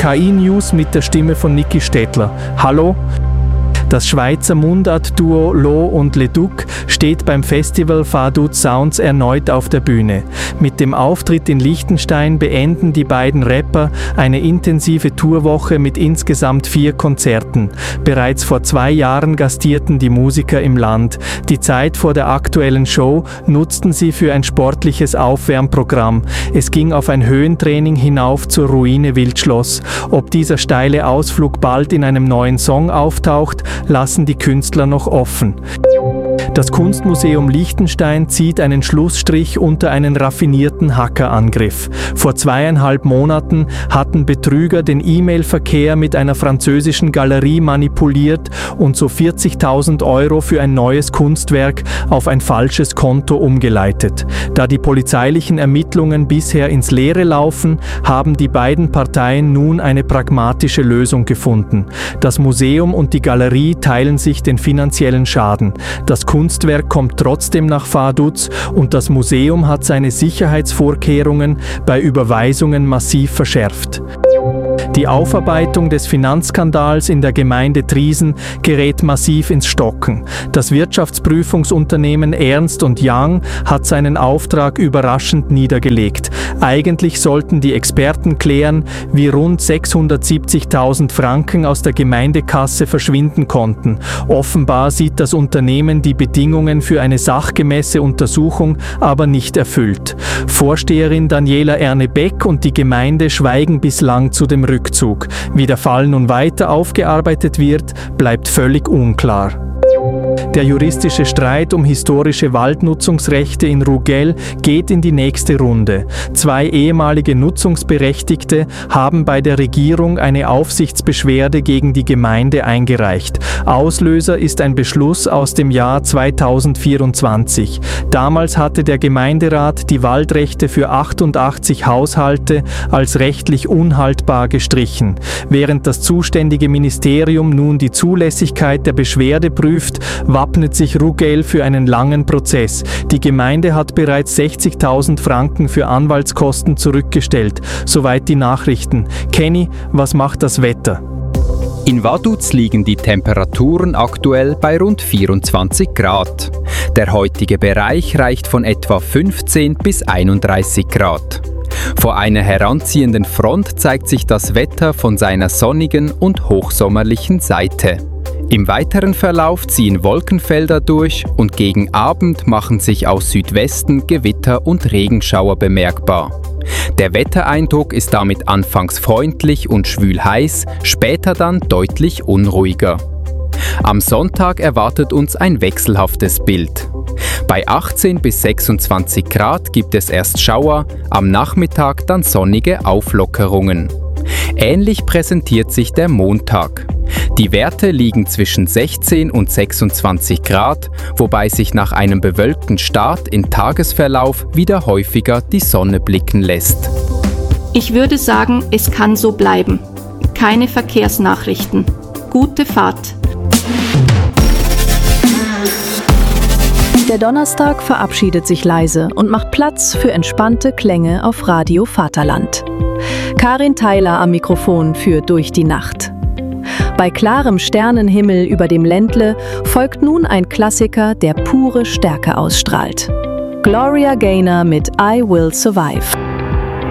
KI-News mit der Stimme von Niki Stettler. Hallo? Das Schweizer Mundart-Duo Lo und Leduc steht beim Festival Vaduz Sounds erneut auf der Bühne. Mit dem Auftritt in Liechtenstein beenden die beiden Rapper eine intensive Tourwoche mit insgesamt 4 Konzerten. Bereits vor 2 Jahren gastierten die Musiker im Land. Die Zeit vor der aktuellen Show nutzten sie für ein sportliches Aufwärmprogramm. Es ging auf ein Höhentraining hinauf zur Ruine Wildschloss. Ob dieser steile Ausflug bald in einem neuen Song auftaucht, lassen die Künstler noch offen. Das Kunstmuseum Liechtenstein zieht einen Schlussstrich unter einen raffinierten Hackerangriff. Vor 2,5 Monaten hatten Betrüger den E-Mail-Verkehr mit einer französischen Galerie manipuliert und so 40.000 € für ein neues Kunstwerk auf ein falsches Konto umgeleitet. Da die polizeilichen Ermittlungen bisher ins Leere laufen, haben die beiden Parteien nun eine pragmatische Lösung gefunden. Das Museum und die Galerie teilen sich den finanziellen Schaden. Das Kunstwerk kommt trotzdem nach Vaduz und das Museum hat seine Sicherheitsvorkehrungen bei Überweisungen massiv verschärft. Die Aufarbeitung des Finanzskandals in der Gemeinde Triesen gerät massiv ins Stocken. Das Wirtschaftsprüfungsunternehmen Ernst & Young hat seinen Auftrag überraschend niedergelegt. Eigentlich sollten die Experten klären, wie rund 670.000 Franken aus der Gemeindekasse verschwinden konnten. Offenbar sieht das Unternehmen die Bedingungen für eine sachgemäße Untersuchung aber nicht erfüllt. Vorsteherin Daniela Erne-Beck und die Gemeinde schweigen bislang zu dem Rückzug. Wie der Fall nun weiter aufgearbeitet wird, bleibt völlig unklar. Der juristische Streit um historische Waldnutzungsrechte in Rugell geht in die nächste Runde. 2 ehemalige Nutzungsberechtigte haben bei der Regierung eine Aufsichtsbeschwerde gegen die Gemeinde eingereicht. Auslöser ist ein Beschluss aus dem Jahr 2024. Damals hatte der Gemeinderat die Waldrechte für 88 Haushalte als rechtlich unhaltbar gestrichen. Während das zuständige Ministerium nun die Zulässigkeit der Beschwerde prüft, wappnet sich Rugell für einen langen Prozess. Die Gemeinde hat bereits 60.000 Franken für Anwaltskosten zurückgestellt. Soweit die Nachrichten. Kenny, was macht das Wetter? In Vaduz liegen die Temperaturen aktuell bei rund 24 Grad. Der heutige Bereich reicht von etwa 15 bis 31 Grad. Vor einer heranziehenden Front zeigt sich das Wetter von seiner sonnigen und hochsommerlichen Seite. Im weiteren Verlauf ziehen Wolkenfelder durch und gegen Abend machen sich aus Südwesten Gewitter und Regenschauer bemerkbar. Der Wettereindruck ist damit anfangs freundlich und schwül heiß, später dann deutlich unruhiger. Am Sonntag erwartet uns ein wechselhaftes Bild. Bei 18 bis 26 Grad gibt es erst Schauer, am Nachmittag dann sonnige Auflockerungen. Ähnlich präsentiert sich der Montag. Die Werte liegen zwischen 16 und 26 Grad, wobei sich nach einem bewölkten Start im Tagesverlauf wieder häufiger die Sonne blicken lässt. Ich würde sagen, es kann so bleiben. Keine Verkehrsnachrichten. Gute Fahrt. Der Donnerstag verabschiedet sich leise und macht Platz für entspannte Klänge auf Radio Vaterland. Karin Theiler am Mikrofon für Durch die Nacht. Bei klarem Sternenhimmel über dem Ländle folgt nun ein Klassiker, der pure Stärke ausstrahlt. Gloria Gaynor mit I Will Survive.